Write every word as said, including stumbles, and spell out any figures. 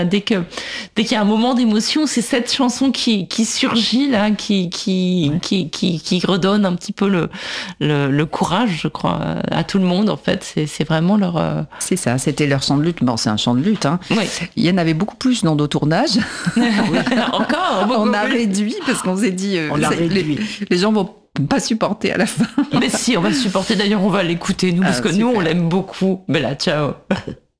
Dès que dès qu'il y a un moment d'émotion, c'est cette chanson qui qui surgit là, qui qui ouais. qui, qui qui redonne un petit peu le le, le courage, je crois, à tout le monde. En fait, c'est c'est vraiment leur. Euh... C'est ça, c'était leur chant de lutte. Bon, c'est un chant de lutte. Hein. Oui. Il y en avait beaucoup plus dans nos tournages. Encore. On a réduit parce qu'on s'est dit. Euh, on a réduit. Les, les gens vont pas supporter à la fin. Mais si, on va le supporter. D'ailleurs, on va l'écouter nous parce ah, que super. Nous, on l'aime beaucoup. Bella ciao.